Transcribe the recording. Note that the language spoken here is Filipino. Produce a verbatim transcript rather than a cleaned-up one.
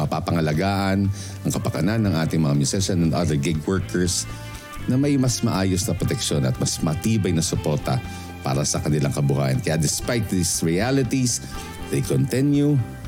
mapapangalagaan ang kapakanan ng ating mga musician and other gig workers na may mas maayos na proteksyon at mas matibay na suporta para sa kanilang kabuhayan. Kaya despite these realities, they continue